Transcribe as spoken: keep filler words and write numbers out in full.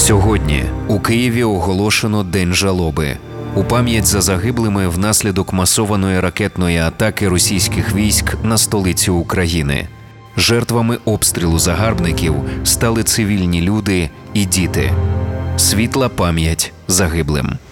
Сьогодні у Києві оголошено День жалоби. У пам'ять за загиблими внаслідок масованої ракетної атаки російських військ на столицю України. Жертвами обстрілу загарбників стали цивільні люди і діти. Світла пам'ять загиблим.